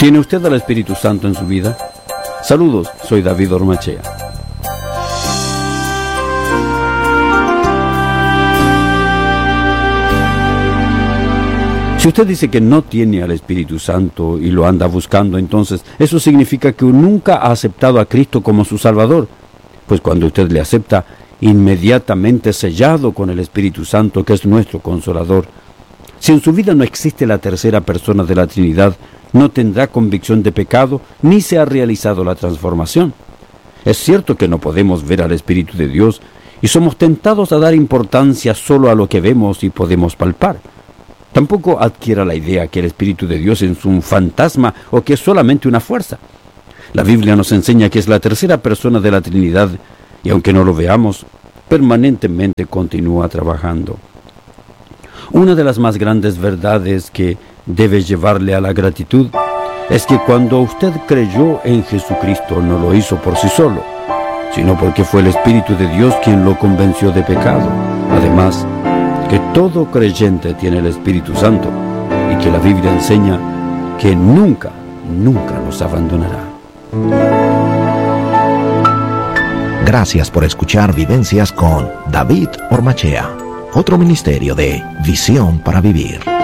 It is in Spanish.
¿Tiene usted al Espíritu Santo en su vida? Saludos, soy David Ormachea. Si usted dice que no tiene al Espíritu Santo y lo anda buscando, entonces eso significa que nunca ha aceptado a Cristo como su Salvador. Pues cuando usted le acepta, inmediatamente sellado con el Espíritu Santo, que es nuestro Consolador. Si en su vida no existe la tercera persona de la Trinidad, no tendrá convicción de pecado, ni se ha realizado la transformación. Es cierto que no podemos ver al Espíritu de Dios, y somos tentados a dar importancia solo a lo que vemos y podemos palpar. Tampoco adquiera la idea que el Espíritu de Dios es un fantasma o que es solamente una fuerza. La Biblia nos enseña que es la tercera persona de la Trinidad, y aunque no lo veamos, permanentemente continúa trabajando. Una de las más grandes verdades que debe llevarle a la gratitud es que cuando usted creyó en Jesucristo no lo hizo por sí solo, sino porque fue el Espíritu de Dios quien lo convenció de pecado. Además, que todo creyente tiene el Espíritu Santo y que la Biblia enseña que nunca nos abandonará. Gracias por escuchar Vivencias con David Ormachea, otro ministerio de Visión para Vivir.